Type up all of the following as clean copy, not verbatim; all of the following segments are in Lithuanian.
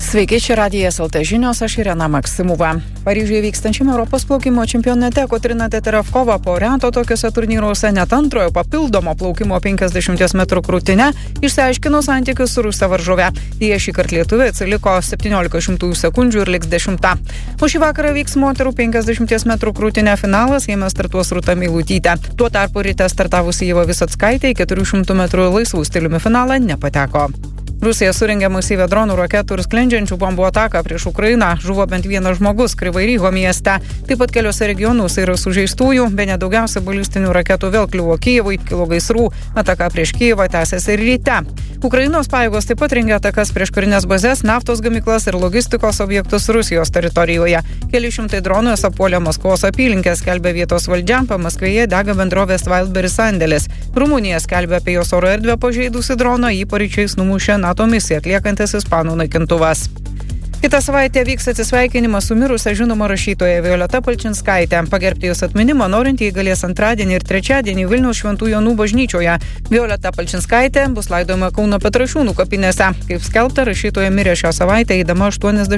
Sveiki, čia Radijas LT žinios, aš Irena Maksimova. Paryžiuje vykstančiame Europos plaukimo čempionate Kotryna Teterevkova po reto tokiuose turnyruose net antrojo papildomo plaukimo 50 metrų krūtine išsiaiškino santykius su rusė varžove. Jie šįkart lietuvė atsiliko 17 sekundžių ir liks 10. O šį vakarą vyks moterų 50 metrų krūtine finalas, jame startuos Rūta Meilutytė. Tuo tarpu ryte startavusi Ieva Visockaitė į 400 metrų laisvų stiliumi finalą nepateko. Rusija surengė masyvią dronų, raketų ir sklendžiančių bombų ataką prieš Ukrainą. Žuvo bent vienas žmogus Kryvyryho mieste. Taip pat keliose regionuose yra sužeistųjų, bene daugiausia balistinių raketų vėl kliuvo Kijevui, kilo gaisrų. Ataka prieš Kijevą tęsiasi ir ryte. Ukrainos pajėgos taip pat rengė atakas prieš karinės bazes, naftos gamyklas ir logistikos objektus Rusijos teritorijoje. Keli šimtai dronų apuolė Maskvos apylinkės, skelbė vietos valdžia, Pamaskvėje dega bendrovės Wildberries sandėlis. Rumunija skelbė apie jos oro erdvę pažeidusi droną, jį paryčiais numušė NATO misiją atliekantis ispanų naikintuvas. Kitą savaitę vyks atsisveikinimas su mirusia žinoma rašytoja Violeta Palčinskaitė. Pagerbti jos atminimą norintieji galės antradienį ir trečiadienį Vilniaus Šventų Jonų bažnyčioje. Violeta Palčinskaitė bus laidojama Kauno Petrašiūnų kapinėse. Kaip skelbta, rašytoja mirė šią savaitę eidama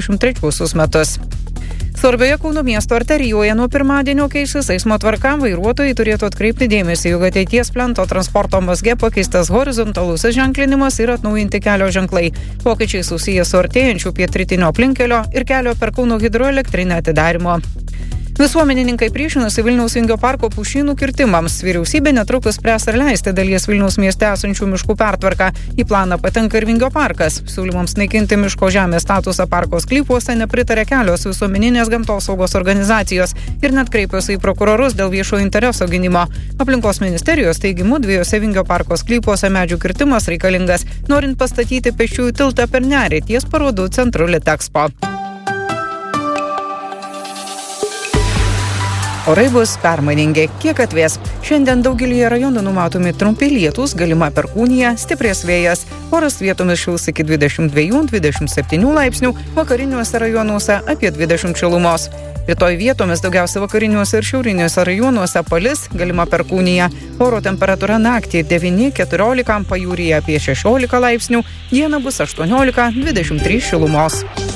83 metus. Svarbioje Kauno miesto arterijoje nuo pirmadienio keisis eismo tvarka, vairuotojai turėtų atkreipti dėmesį, jog ateities plento transporto mazge pakeistas horizontalusis ženklinimas ir atnaujinti kelio ženklai. Pokyčiai susiję su artėjančiu pietrytinio aplinkkelio ir kelio per Kauno hidroelektrinę atidarymo. Visuomenininkai priešinasi Vilniaus Vingio parko pušynų kirtimams. Vyriausybė netrukus spręs ar leisti dalies Vilniaus mieste esančių miškų pertvarką. Į planą patenka ir Vingio parkas. Siūlymams naikinti miško žemės statusą parko sklypuose nepritarė kelios visuomeninės gamtosaugos organizacijos ir net kreipėsi į prokurorus dėl viešo intereso gynimo. Aplinkos ministerijos teigimu dviejose Vingio parko sklypuose medžių kirtimas reikalingas, norint pastatyti pėsčiųjų tiltą per nerį ties parodų centru Litexpo. Orai bus permainingi, kiek atvės. Šiandien daugelyje rajonų numatomi trumpi lietūs, galima perkūnija, stiprės vėjas. Oras vietomis šils iki 22-27 laipsnių, vakariniuose rajonuose apie 20 šilumos. Rytoj vietomis daugiausia vakariniuose ir šiauriniuose rajonuose palis, galima perkūnija. Oro temperatūra naktį 9-14, pajūryje apie 16 laipsnių, dieną bus 18-23 šilumos.